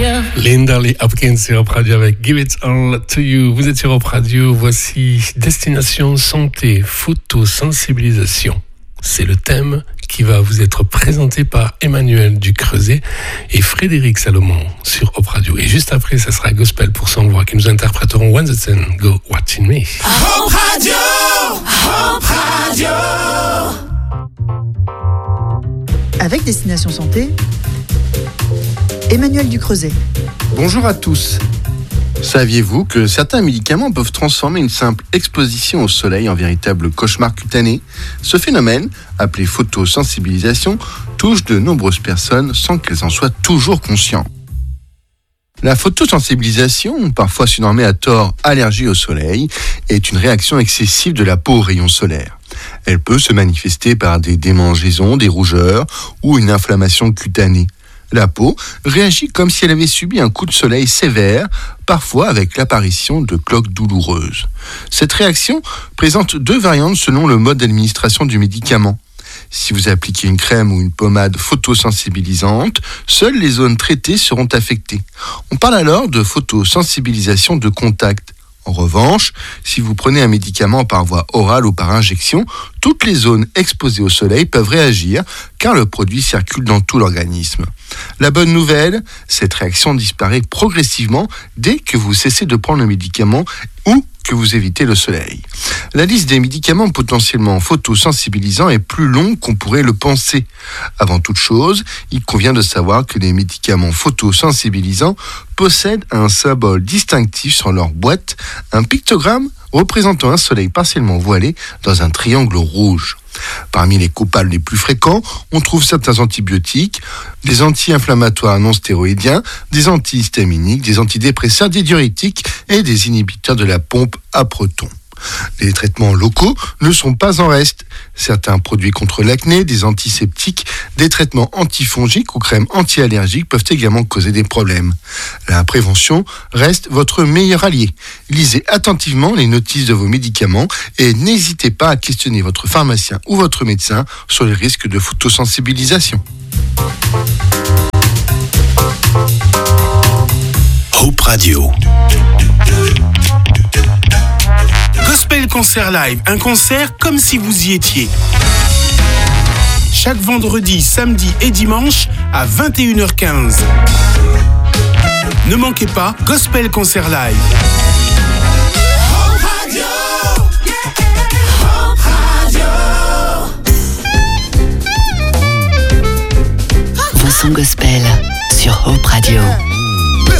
Linda Lee Hopkins sur Hop Radio avec Give It All To You. Vous êtes sur Hop Radio, voici Destination Santé, photosensibilisation. C'est le thème qui va vous être présenté par Emmanuel Ducreuset et Frédéric Salomon sur Hop Radio. Et juste après, ça sera Gospel pour sans voix qui nous interpréteront When the Sun Go Watching Me. Hop Radio, Hop Radio. Avec Destination Santé, Emmanuel Ducreuset. Bonjour à tous. Saviez-vous que certains médicaments peuvent transformer une simple exposition au soleil en véritable cauchemar cutané ? Ce phénomène, appelé photosensibilisation, touche de nombreuses personnes sans qu'elles en soient toujours conscientes. La photosensibilisation, parfois surnommée à tort allergie au soleil, est une réaction excessive de la peau aux rayons solaires. Elle peut se manifester par des démangeaisons, des rougeurs ou une inflammation cutanée. La peau réagit comme si elle avait subi un coup de soleil sévère, parfois avec l'apparition de cloques douloureuses. Cette réaction présente deux variantes selon le mode d'administration du médicament. Si vous appliquez une crème ou une pommade photosensibilisante, seules les zones traitées seront affectées. On parle alors de photosensibilisation de contact. En revanche, si vous prenez un médicament par voie orale ou par injection, toutes les zones exposées au soleil peuvent réagir car le produit circule dans tout l'organisme. La bonne nouvelle, cette réaction disparaît progressivement dès que vous cessez de prendre le médicament ou que vous évitez le soleil. La liste des médicaments potentiellement photosensibilisants est plus longue qu'on pourrait le penser. Avant toute chose, il convient de savoir que les médicaments photosensibilisants possèdent un symbole distinctif sur leur boîte, un pictogramme représentant un soleil partiellement voilé dans un triangle rouge. Parmi les coupables les plus fréquents, on trouve certains antibiotiques, des anti-inflammatoires non stéroïdiens, des antihistaminiques, des antidépresseurs, des diurétiques et des inhibiteurs de la pompe à protons. Les traitements locaux ne sont pas en reste. Certains produits contre l'acné, des antiseptiques, des traitements antifongiques ou crèmes anti-allergiques peuvent également causer des problèmes. La prévention reste votre meilleur allié. Lisez attentivement les notices de vos médicaments et n'hésitez pas à questionner votre pharmacien ou votre médecin sur les risques de photosensibilisation. Hop Radio. Gospel Concert Live, un concert comme si vous y étiez. Chaque vendredi, samedi et dimanche à 21h15. Ne manquez pas Gospel Concert Live. Hop Radio, Hop Radio. Vincent Gospel sur Hop Radio.